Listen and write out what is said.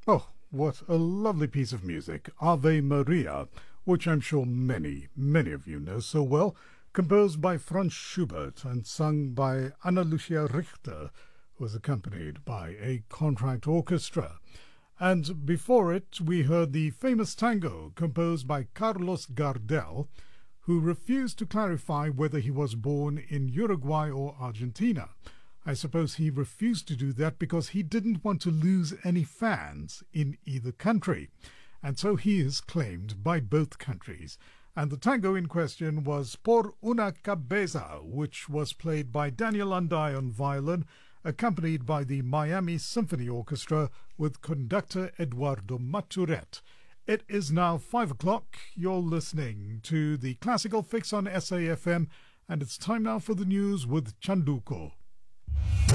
Oh, what a lovely piece of music, Ave Maria, which I'm sure many of you know so well, composed by Franz Schubert and sung by Anna Lucia Richter, who was accompanied by a contract orchestra. And before it, we heard the famous tango composed by Carlos Gardel, who refused to clarify whether he was born in Uruguay or Argentina. I suppose he refused to do that because he didn't want to lose any fans in either country. And so he is claimed by both countries. And the tango in question was Por una Cabeza, which was played by Daniel Andai on violin, accompanied by the Miami Symphony Orchestra with conductor Eduardo Maturet. It is now 5 o'clock. You're listening to the Classical Fix on SAFM, and it's time now for the news with Chanduko.